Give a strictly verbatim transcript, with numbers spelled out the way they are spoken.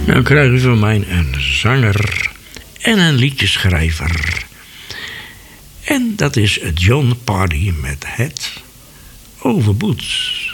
Dan krijg u van mij een zanger en een liedjeschrijver. En dat is John Party met Het Overboed.